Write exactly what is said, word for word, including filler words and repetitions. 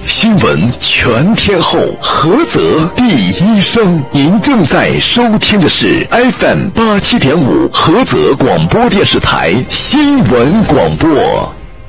新闻全天候，菏泽第一声。您正在收听的是 F M 八七点五菏泽广播电视台新闻广播。